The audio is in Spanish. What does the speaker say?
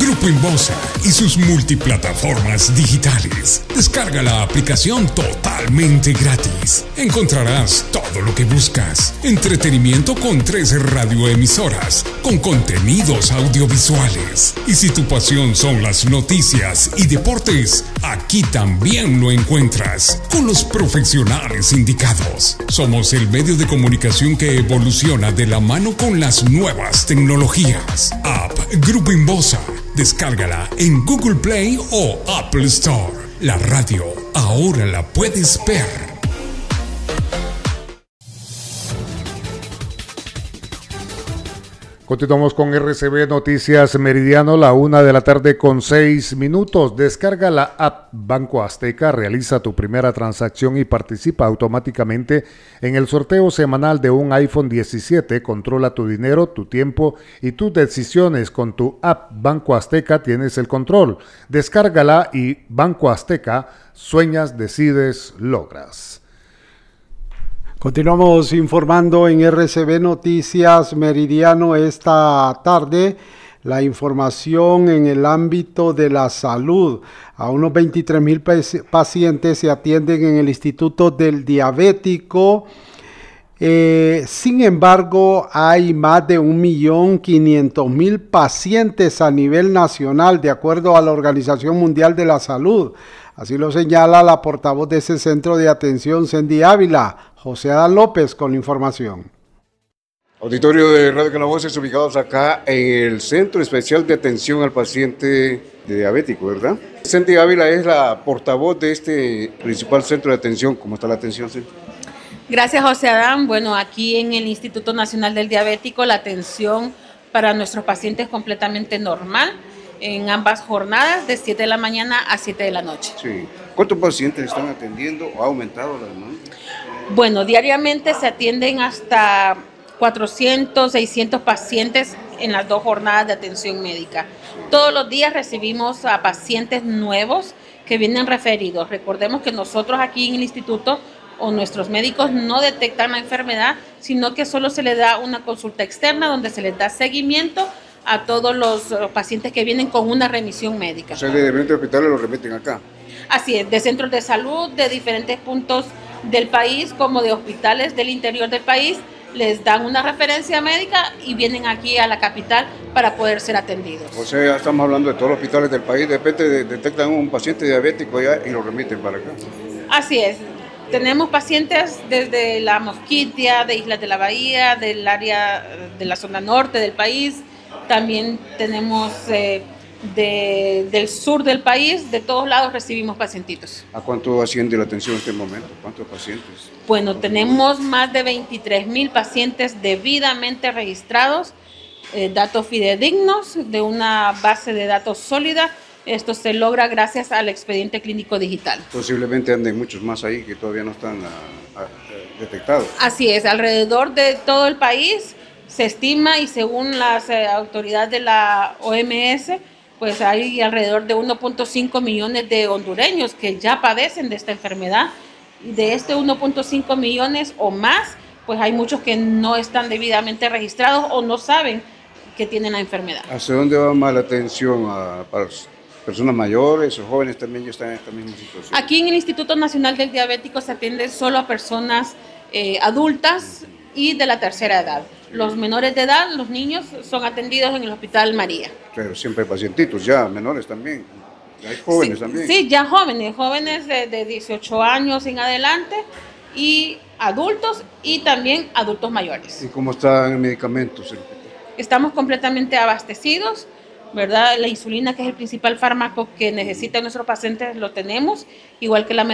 Grupo Inbosa y sus multiplataformas digitales. Descarga la aplicación totalmente gratis. Encontrarás todo lo que buscas. Entretenimiento con 3 radioemisoras, con contenidos audiovisuales. Y si tu pasión son las noticias y deportes, aquí también lo encuentras, con los profesionales indicados. Somos el medio de comunicación que evoluciona de la mano con las nuevas tecnologías. App Grupo Inbosa. Descárgala en Google Play o Apple Store. La radio ahora la puedes ver. Continuamos con RCB Noticias Meridiano, la 1:06 p.m. Descarga la app Banco Azteca, realiza tu primera transacción y participa automáticamente en el sorteo semanal de un iPhone 17. Controla tu dinero, tu tiempo y tus decisiones. Con tu app Banco Azteca tienes el control. Descárgala y Banco Azteca, sueñas, decides, logras. Continuamos informando en RCB Noticias Meridiano esta tarde. La información en el ámbito de la salud. A unos 23,000 pacientes se atienden en el Instituto del Diabético. Sin embargo, hay más de 1.500.000 pacientes a nivel nacional, de acuerdo a la Organización Mundial de la Salud. Así lo señala la portavoz de ese centro de atención, Cindy Ávila. José Adán López con la información. Auditorio de Radio Calaboces, ubicados acá en el Centro Especial de Atención al Paciente Diabético, ¿verdad? Cindy Ávila es la portavoz de este principal centro de atención. ¿Cómo está la atención, Cindy? Gracias, José Adán. Bueno, aquí en el Instituto Nacional del Diabético, la atención para nuestros pacientes es completamente normal, en ambas jornadas, de 7 de la mañana a 7 de la noche. Sí. ¿Cuántos pacientes están atendiendo o ha aumentado la demanda? Bueno, diariamente se atienden hasta 400, 600 pacientes en las 2 jornadas de atención médica. Todos los días recibimos a pacientes nuevos que vienen referidos. Recordemos que nosotros aquí en el instituto o nuestros médicos no detectan la enfermedad, sino que solo se les da una consulta externa donde se les da seguimiento a todos los pacientes que vienen con una remisión médica. O sea, de diferentes hospitales los remiten acá. Así es, de centros de salud, de diferentes puntos del país, como de hospitales del interior del país, les dan una referencia médica y vienen aquí a la capital para poder ser atendidos. O sea, estamos hablando de todos los hospitales del país, de repente detectan un paciente diabético allá y lo remiten para acá. Así es, tenemos pacientes desde la Mosquitia, de Islas de la Bahía, del área de la zona norte del país, también tenemos del sur del país, de todos lados recibimos pacientitos. ¿A cuánto asciende la atención en este momento? ¿Cuántos pacientes? Bueno, tenemos más de 23,000 pacientes debidamente registrados, datos fidedignos de una base de datos sólida. Esto se logra gracias al expediente clínico digital. Posiblemente anden muchos más ahí que todavía no están detectados. Así es, alrededor de todo el país se estima, y según las autoridades de la OMS, pues hay alrededor de 1.5 millones de hondureños que ya padecen de esta enfermedad. De este 1.5 millones o más, pues hay muchos que no están debidamente registrados o no saben que tienen la enfermedad. ¿Hacia dónde va más la atención? ¿Para personas mayores o jóvenes también ya están en esta misma situación? Aquí en el Instituto Nacional del Diabético se atiende solo a personas adultas y de la tercera edad. Los menores de edad, los niños, son atendidos en el Hospital María. Pero siempre hay pacientitos, ya menores también. Hay jóvenes también. Sí, ya jóvenes de 18 años en adelante, y adultos y también adultos mayores. ¿Y cómo están los medicamentos? Estamos completamente abastecidos, ¿verdad? La insulina, que es el principal fármaco que necesitan nuestros pacientes, lo tenemos, igual que la